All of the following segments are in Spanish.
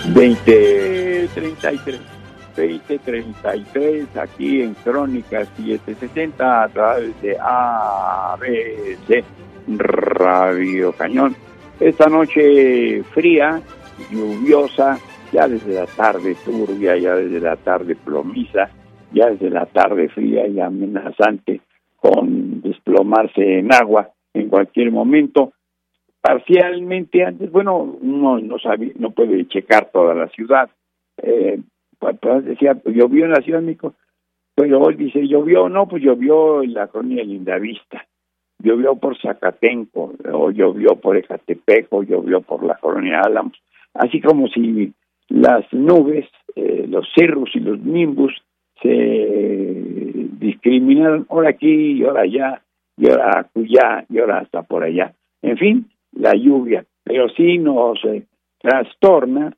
2033. 2033, aquí en Crónicas 760 a través de ABC Radio Cañón. Esta noche fría, lluviosa, ya desde la tarde turbia, ya desde la tarde plomiza, ya desde la tarde fría y amenazante con desplomarse en agua en cualquier momento. Parcialmente antes, bueno, uno no puede checar toda la ciudad. Pues decía, llovió en la Ciudad de México, pero hoy dice, llovió en la colonia Lindavista, llovió por Zacatenco, o llovió por Ecatepec, o llovió por la colonia Álamos, así como si las nubes, los cirrus y los nimbus se discriminaron, ahora aquí, y ahora allá, y ahora acullá, y ahora hasta por allá. En fin, la lluvia, pero sí nos trastorna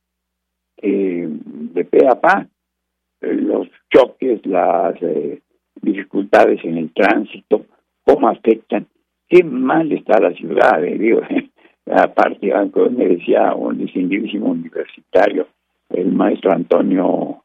de pe a pa, los choques, las dificultades en el tránsito, cómo afectan, qué mal está la ciudad, digo, aparte, me decía un distinguidísimo universitario, el maestro Antonio,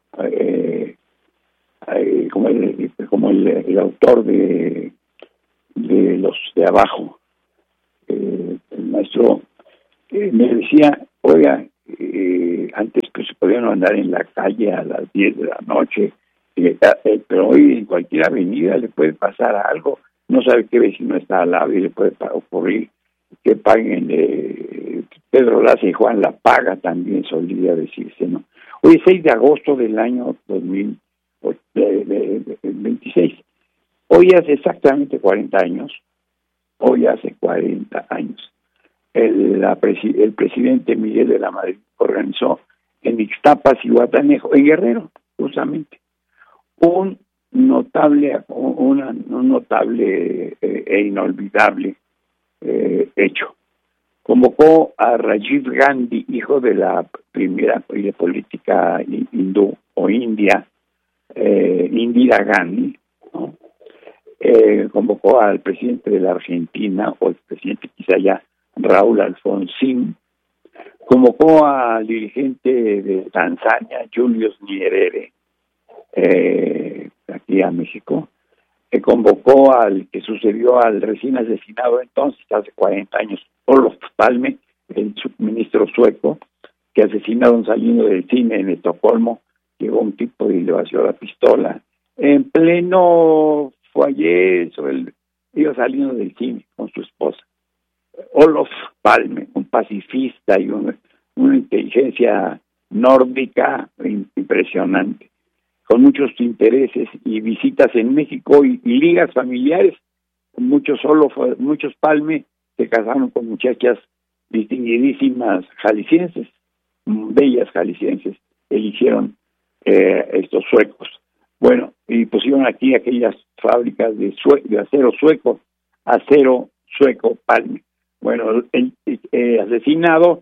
como el autor de los de abajo, el maestro me decía, oiga, antes que se podían andar en la calle a las 10 de la noche, pero hoy en cualquier avenida le puede pasar algo, no sabe qué vecino está al lado y le puede ocurrir que paguen, Pedro Laza y Juan la paga también, solía decirse, ¿no? Hoy es 6 de agosto del año 2026, hoy hace exactamente 40 años, el presidente Miguel de la Madrid organizó en Ixtapas y Guatanejo, en Guerrero, justamente, un notable e inolvidable hecho. Convocó a Rajiv Gandhi, hijo de la primera política hindú o india, Indira Gandhi, ¿no? Convocó al presidente de la Argentina, o el presidente quizá ya Raúl Alfonsín, convocó al dirigente de Tanzania, Julius Nyerere, aquí a México, convocó al que sucedió al recién asesinado entonces, hace 40 años, Olof Palme, el subministro sueco, que asesinaron saliendo del cine en Estocolmo. Llegó un tipo y le vació la pistola en pleno foyer, iba saliendo del cine con su esposa. Olof Palme, un pacifista y una inteligencia nórdica impresionante, con muchos intereses y visitas en México y ligas familiares. Muchos Palme se casaron con muchachas distinguidísimas jaliscienses, bellas jaliscienses, eligieron estos suecos. Bueno, y pusieron aquí aquellas fábricas de acero sueco Palme. Bueno, el asesinado,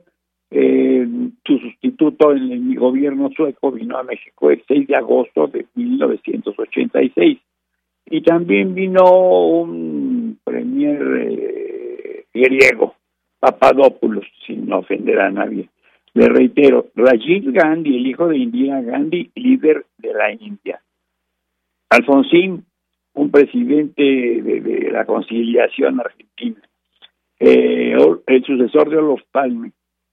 su sustituto en el gobierno sueco vino a México el 6 de agosto de 1986. Y también vino un premier griego, Papadopoulos, sin ofender a nadie. Le reitero, Rajiv Gandhi, el hijo de Indira Gandhi, líder de la India. Alfonsín, un presidente de la conciliación argentina. El sucesor de Olof Palme,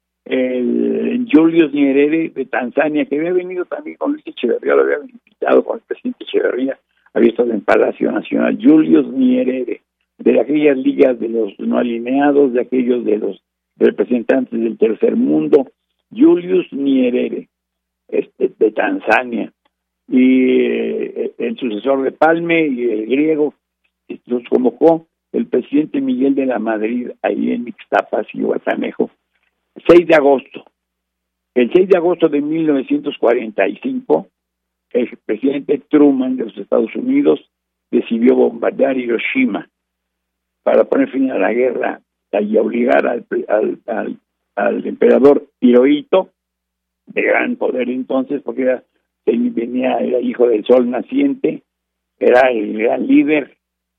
el Julius Nyerere de Tanzania, que había venido también con Luis Echeverría, lo había invitado con el presidente Echeverría, había estado en Palacio Nacional. Julius Nyerere, de aquellas ligas de los no alineados, de aquellos de los representantes del tercer mundo, Julius Nyerere, de Tanzania, y el sucesor de Palme y el griego, los convocó el presidente Miguel de la Madrid ahí en Ixtapas y Guatanejo. 6 de agosto. El 6 de agosto de 1945, el presidente Truman de los Estados Unidos decidió bombardear Hiroshima para poner fin a la guerra y obligar al emperador Hirohito, de gran poder entonces, porque era hijo del sol naciente, era el gran líder,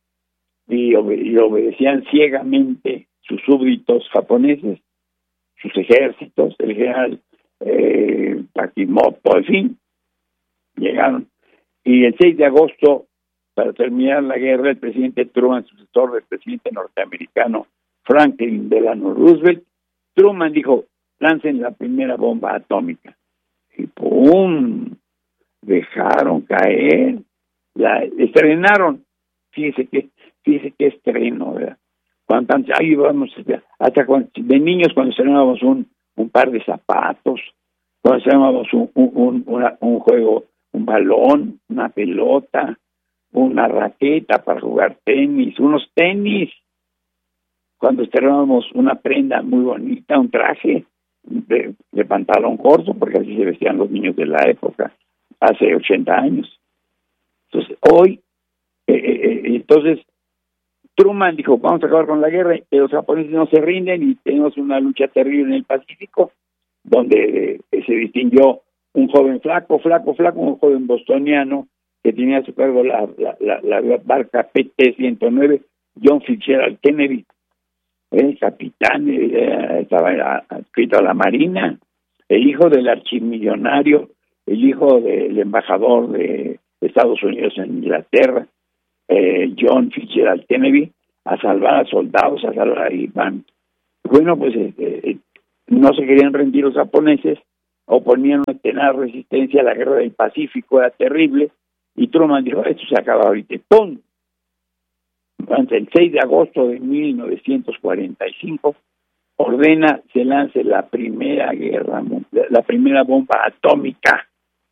y obedecían ciegamente sus súbditos japoneses, sus ejércitos. El general Takimoto, en fin, llegaron. Y el 6 de agosto, para terminar la guerra, el presidente Truman, sucesor del presidente norteamericano Franklin Delano Roosevelt, Truman dijo, lancen la primera bomba atómica. Y ¡pum! Dejaron caer, la estrenaron. Fíjese que estreno, ¿verdad? Cuando ahí vamos, hasta de niños cuando estrenábamos un par de zapatos, cuando estrenábamos un juego, un balón, una pelota, una raqueta para jugar tenis, unos tenis, cuando estrenábamos una prenda muy bonita, un traje de pantalón corto, porque así se vestían los niños de la época, hace 80 años. Entonces, hoy, entonces, Truman dijo, vamos a acabar con la guerra, los japoneses no se rinden y tenemos una lucha terrible en el Pacífico, donde se distinguió un joven flaco, un joven bostoniano, que tenía a su cargo la barca PT-109, John Fitzgerald Kennedy. El capitán estaba adscrito a la Marina, el hijo del archimillonario, el hijo del embajador de Estados Unidos en Inglaterra, John Fitzgerald Kennedy, a salvar a soldados, a salvar a Irán. Bueno, pues no se querían rendir los japoneses, oponían una tenaz resistencia, la guerra del Pacífico era terrible, y Truman dijo, esto se acaba ahorita. ¡Pum! El 6 de agosto de 1945 ordena se lance la primera bomba atómica.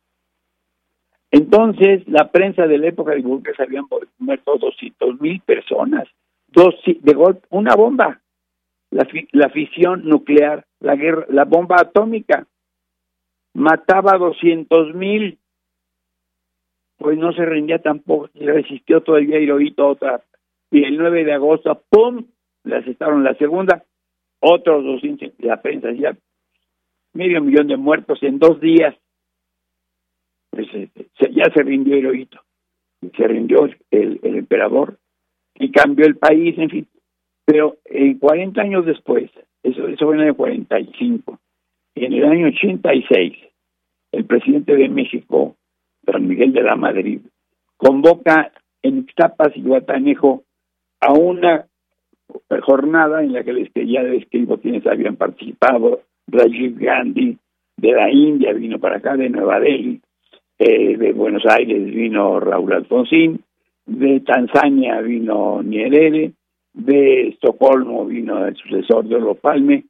Entonces la prensa de la época divulgó que se habían muerto 200,000 personas, de golpe, una bomba, la fisión nuclear, la bomba atómica mataba a 200,000, pues no se rendía tampoco, resistió todavía Hirohito otra. Y el 9 de agosto, ¡pum!, le asestaron la segunda, otros 200, la prensa decía, 500,000 de muertos en 2 días. Pues ya se rindió Hirohito, se rindió el emperador, y cambió el país, en fin. Pero 40 años después, eso fue en el 45, y en el año 86, el presidente de México, don Miguel de la Madrid, convoca en Ixtapas y Guatanejo a una jornada en la que ya describo quienes habían participado. Rajiv Gandhi de la India vino para acá, de Nueva Delhi, de Buenos Aires vino Raúl Alfonsín, de Tanzania vino Nyerere, de Estocolmo vino el sucesor de Olof Palme,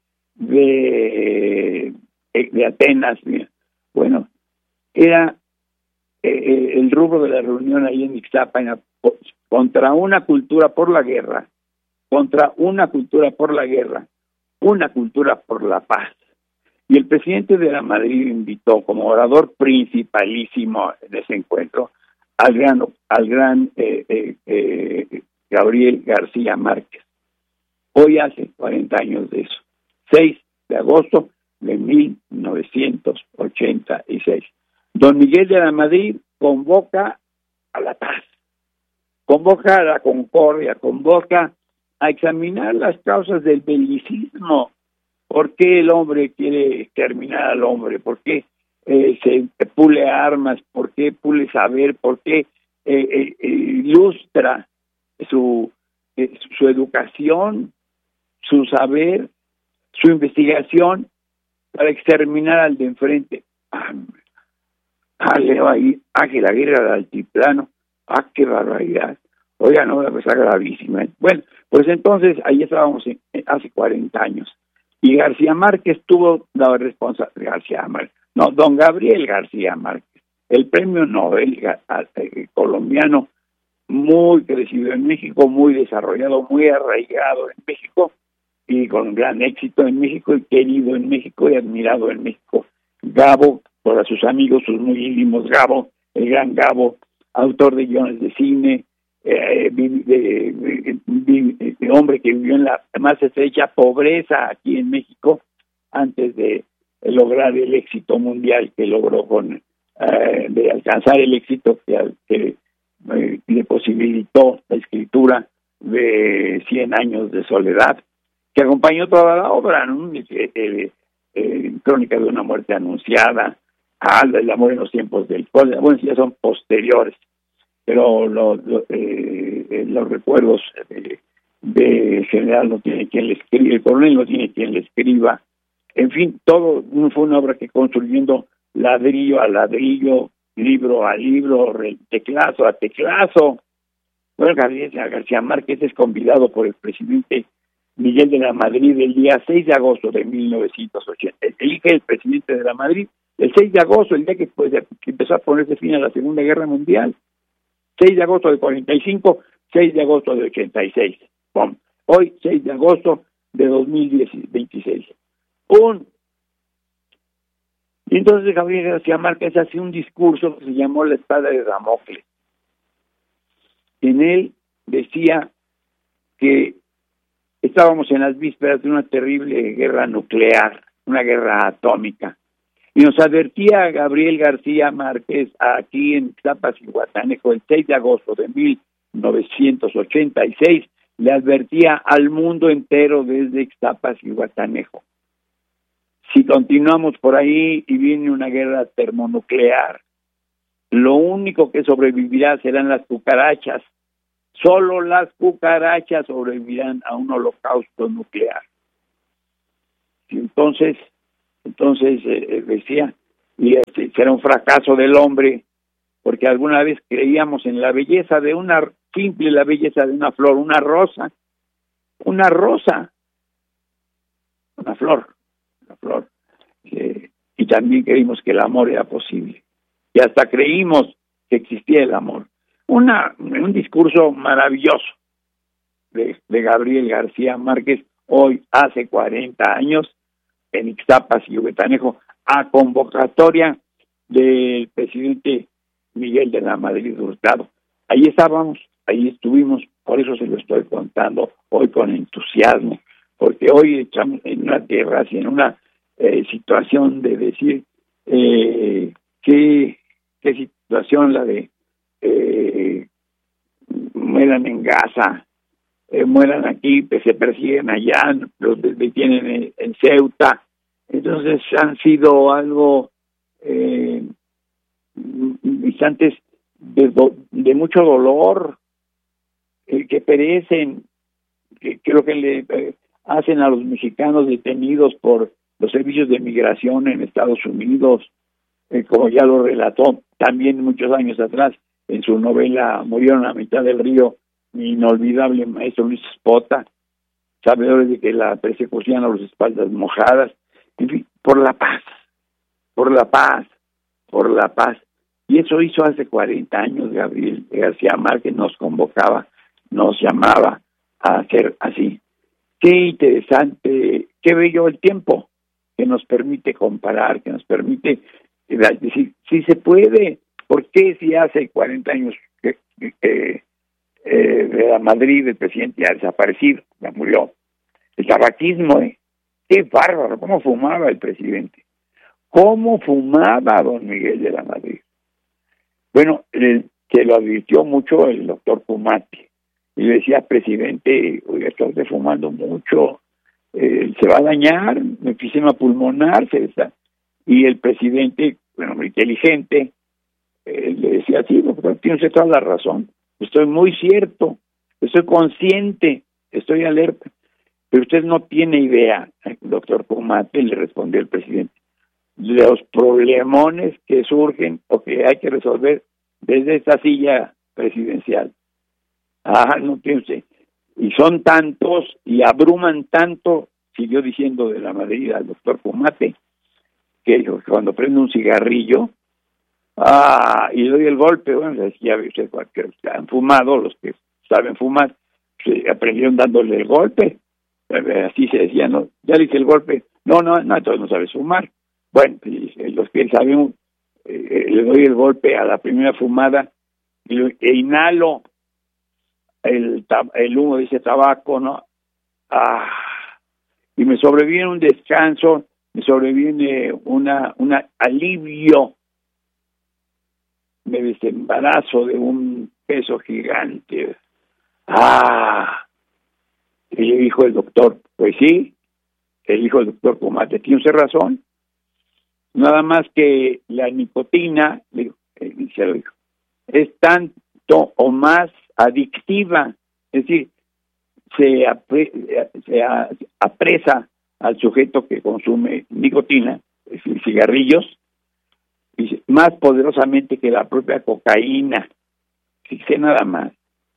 de Atenas. Bueno, era el rubro de la reunión ahí en Ixtapa, contra una cultura por la guerra, una cultura por la paz. Y el presidente de la Madrid invitó como orador principalísimo en ese encuentro al gran Gabriel García Márquez. Hoy hace 40 años de eso, 6 de agosto de 1986. Don Miguel de la Madrid convoca a la paz, convoca a la concordia, convoca a examinar las causas del belicismo. ¿Por qué el hombre quiere exterminar al hombre? ¿Por qué se pule armas? ¿Por qué pule saber? ¿Por qué ilustra su educación, su saber, su investigación para exterminar al de enfrente? Que la guerra del altiplano, qué barbaridad. Oiga, no, una cosa gravísima. Bueno, pues entonces ahí estábamos hace 40 años. Y García Márquez tuvo la responsabilidad, don Gabriel García Márquez, el premio Nobel colombiano, muy crecido en México, muy desarrollado, muy arraigado en México, y con gran éxito en México, y querido en México, y admirado en México. Gabo, por sus amigos, sus muy íntimos, Gabo, el gran Gabo, autor de guiones de cine, hombre que vivió en la más estrecha pobreza aquí en México antes de lograr el éxito mundial que logró de alcanzar el éxito que le posibilitó la escritura de 100 años de soledad, que acompañó toda la obra, ¿no? Creo Crónica de una muerte anunciada, El amor en los tiempos del cólera. Bueno, ya son posteriores, pero los recuerdos de general no tiene quien le escriba, el coronel no tiene quien le escriba. En fin, todo fue una obra que construyendo ladrillo a ladrillo, libro a libro, teclazo a teclazo. Bueno, Gabriel García Márquez es convidado por el presidente Miguel de la Madrid el día 6 de agosto de 1980. Elige el presidente de la Madrid el 6 de agosto, el día que empezó a ponerse fin a la Segunda Guerra Mundial. 6 de agosto de 45, 6 de agosto de 86. ¡Pum! Hoy, 6 de agosto de 2026. Y entonces Gabriel García Márquez hace un discurso que se llamó La espada de Damocles. En él decía que estábamos en las vísperas de una terrible guerra nuclear, una guerra atómica. Y nos advertía Gabriel García Márquez aquí en Ixtapas y Huatanejo el 6 de agosto de 1986, le advertía al mundo entero desde Ixtapas y Huatanejo. Si continuamos por ahí y viene una guerra termonuclear, lo único que sobrevivirá serán las cucarachas. Solo las cucarachas sobrevivirán a un holocausto nuclear. Y entonces decía, y será un fracaso del hombre, porque alguna vez creíamos en la belleza de una flor, una flor, y también creímos que el amor era posible, y hasta creímos que existía el amor. Un discurso maravilloso de Gabriel García Márquez, hoy hace 40 años, en Ixtapas y Huatanejo, a convocatoria del presidente Miguel de la Madrid Hurtado. Ahí estábamos, ahí estuvimos, por eso se lo estoy contando hoy con entusiasmo, porque hoy estamos en una tierra, en una situación de decir qué situación la de mueran en Gaza, mueran aquí, se persiguen allá, los detienen en Ceuta. Entonces han sido algo instantes de mucho dolor, que perecen, que lo que le hacen a los mexicanos detenidos por los servicios de migración en Estados Unidos, como ya lo relató también muchos años atrás en su novela Murieron a mitad del río, mi inolvidable maestro Luis Espota, sabedores de que la persecución a las espaldas mojadas, en fin, por la paz. Y eso hizo hace 40 años Gabriel García Márquez, nos convocaba, nos llamaba a hacer así. Qué interesante, qué bello el tiempo que nos permite comparar, que nos permite decir, si se puede, ¿por qué si hace 40 años de la Madrid el presidente ya desaparecido, ya murió? El tabaquismo, qué bárbaro, cómo fumaba el presidente, cómo fumaba don Miguel de la Madrid. Bueno, se lo advirtió mucho el doctor Pumati, y le decía, presidente, oiga, está usted fumando mucho, se va a dañar, enfisema pulmonar, y el presidente, bueno, muy inteligente, le decía, sí, doctor, tiene usted toda la razón, estoy muy cierto, estoy consciente, estoy alerta, pero usted no tiene idea, doctor Pumate, le respondió el presidente, los problemones que surgen o que hay que resolver desde esta silla presidencial. No tiene usted. Y son tantos y abruman tanto, siguió diciendo de la Madrid al doctor Pumate, que cuando prende un cigarrillo, y doy el golpe, bueno, ya ve usted, que han fumado, los que saben fumar, aprendieron dándole el golpe, así se decía, ¿no? Ya le hice el golpe, no, entonces no sabes fumar. Bueno, los que saben, le doy el golpe a la primera fumada e inhalo el humo de ese tabaco, ¿no? Y me sobreviene un descanso, me sobreviene un alivio, me desembarazo de un peso gigante. Y le dijo el doctor, pues sí, le dijo el doctor Comate, tiene usted razón, Nada más que la nicotina, se lo dijo, es tanto o más adictiva, es decir, se apresa al sujeto que consume nicotina, es decir, cigarrillos, más poderosamente que la propia cocaína. Fíjese nada más.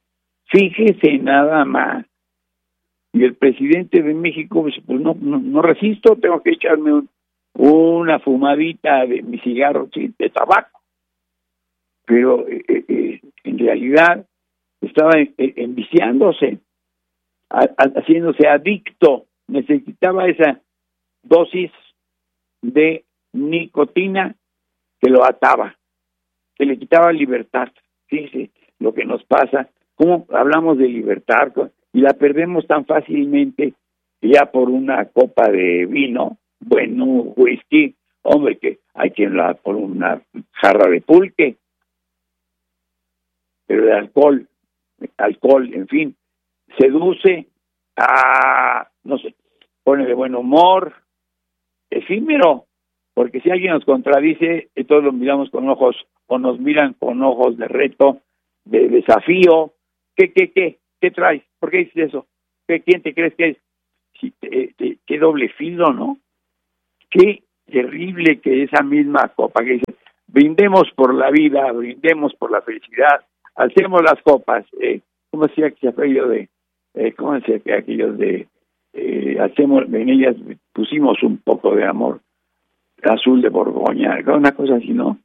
Y el presidente de México, pues no resisto, tengo que echarme una fumadita de mi cigarro de tabaco. Pero en realidad estaba enviciándose, haciéndose adicto. Necesitaba esa dosis de nicotina que lo ataba, que le quitaba libertad. Fíjese lo que nos pasa, cómo hablamos de libertad y la perdemos tan fácilmente ya por una copa de vino, bueno, whisky, hombre, que hay quien la por una jarra de pulque, pero el alcohol, en fin, seduce no sé, pone de buen humor, efímero, porque si alguien nos contradice, todos lo miramos con ojos, o nos miran con ojos de reto, de desafío. ¿Qué traes? ¿Por qué dices eso? ¿Quién te crees que es? Qué doble filo, ¿no? Qué terrible que esa misma copa que dice, brindemos por la vida, brindemos por la felicidad, alcemos las copas, ¿cómo decía que se aquello de, cómo decía que aquellos de, hacemos, en ellas pusimos un poco de amor, azul de Borgoña, una cosa así, ¿no?